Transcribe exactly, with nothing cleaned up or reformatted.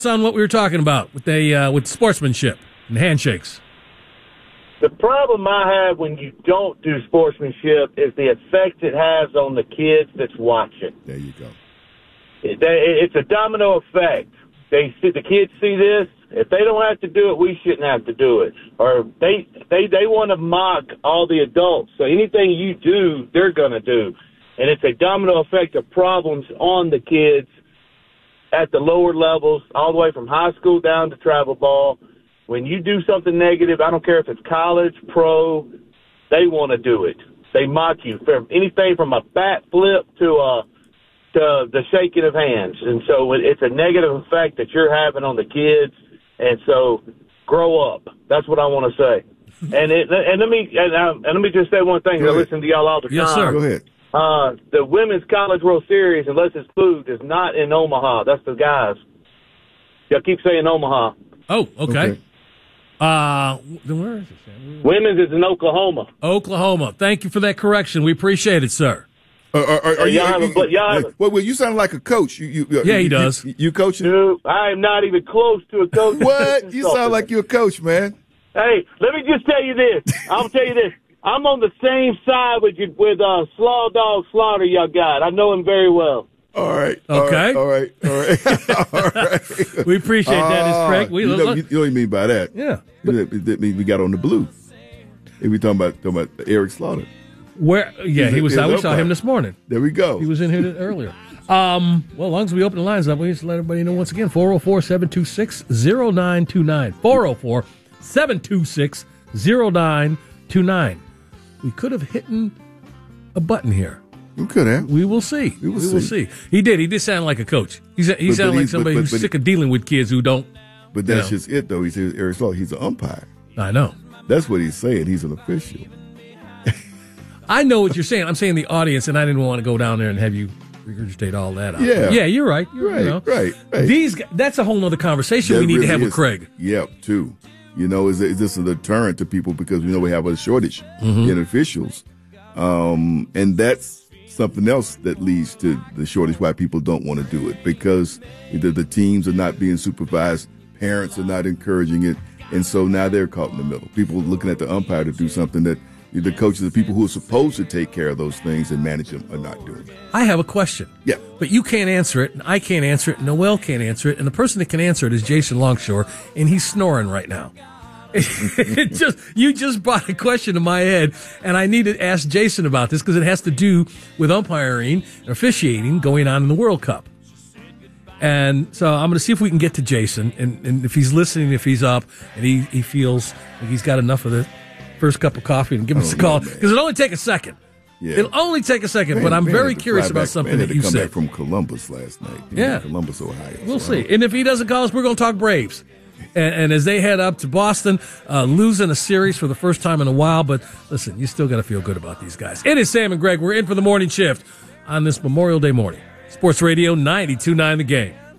On what we were talking about with the uh, with sportsmanship and handshakes. The problem I have when you don't do sportsmanship is the effect it has on the kids that's watching. There you go. It, it's a domino effect. They see the kids see this. If they don't have to do it, we shouldn't have to do it. Or they they they want to mock all the adults. So anything you do, they're going to do, and it's a domino effect of problems on the kids at the lower levels, all the way from high school down to travel ball. When you do something negative, I don't care if it's college, pro, they want to do it. They mock you from anything from a bat flip to a to the shaking of hands. And so it's a negative effect that you're having on the kids. And so grow up. That's what I want to say. And it, and let me and, uh, and let me just say one thing. I listen to y'all all the time. Yes, sir. Go ahead. Uh, the Women's College World Series, unless it's food, is not in Omaha. That's the guys. Y'all keep saying Omaha. Oh, okay. Okay. Uh, then where is it, Sam? Women's is in Oklahoma. Oklahoma. Thank you for that correction. We appreciate it, sir. Uh, are, are, are Hey, you, y'all have a- but y'all have a- well, well, you sound like a coach. You, you, Yeah, he you, does. You, you coaching? Dude, I am not even close to a coach. What? You sound like you're a coach, man. Hey, let me just tell you this. I'll tell you this. I'm on the same side with you, with uh, Slaw Dog Slaughter, y'all got. I know him very well. All right. Okay. All right. All right. All right. We appreciate that, Miz Craig. We you, know, look- you, you know what you mean by that? Yeah. That, that means we got on the blue. And we talking about talking about Eric Slaughter. Where? Yeah, He's he a- was. he's I an we saw umpire. him this morning. There we go. He was in here earlier. Um, well, as long as we open the lines up, we just let everybody know once again, four oh four, seven two six, oh nine two nine. four oh four, seven two six, oh nine two nine. We could have hit a button here. We could have. We will see. We will we will see. see. He did. He did sound like a coach. He, sa- he But- sounded but like he's- somebody but- who's but- sick of dealing with kids who don't. But that's you know. just it, though. He says Eric Slaughter. He's an umpire. I know. That's what he's saying. He's an official. I know what you're saying. I'm saying the audience, and I didn't want to go down there and have you regurgitate all that out. Yeah. Yeah, you're right. You're, Right, you know. right, right. These, g- that's a whole other conversation That we need really to have with is. Craig. Yep, too. You know, is, is this a deterrent to people because we know we have a shortage Mm-hmm. in officials, um, and that's something else that leads to the shortage. Why people don't want to do it because either the teams are not being supervised, parents are not encouraging it, and so now they're caught in the middle. People looking at the umpire to do something that the coaches, the people who are supposed to take care of those things and manage them, are not doing. I have a question. Yeah. But you can't answer it, and I can't answer it, and Noel can't answer it, and the person that can answer it is Jason Longshore, and he's snoring right now. It just you just brought a question to my head, and I need to ask Jason about this because it has to do with umpiring and officiating going on in the World Cup. And so I'm going to see if we can get to Jason, and, and if he's listening, if he's up, and he, he feels like he's got enough of the first cup of coffee, and give us a know, call man. because it'll only take a second. Yeah. It'll only take a second, Man, but I'm man very had to curious fly about back- something man that had to you come said. back from Columbus last night. You Yeah. know, Columbus, Ohio. We'll So, see. And if he doesn't call us, we're going to talk Braves. And, and as they head up to Boston, uh, losing a series for the first time in a while. But listen, you still got to feel good about these guys. It is Sam and Greg. We're in for the morning shift on this Memorial Day morning. Sports Radio ninety-two point nine The Game.